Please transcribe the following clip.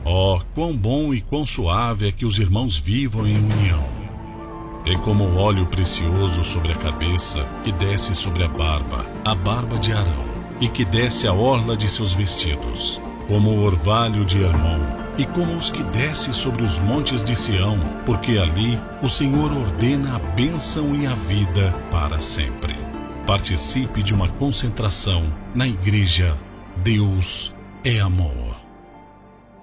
Oh, quão bom e quão suave é que os irmãos vivam em união. É como o óleo precioso sobre a cabeça, que desce sobre a barba de Arão, e que desce a orla de seus vestidos, como o orvalho de Hermon, e como os que desce sobre os montes de Sião, porque ali o Senhor ordena a bênção e a vida para sempre. Participe de uma concentração na igreja Deus é Amor.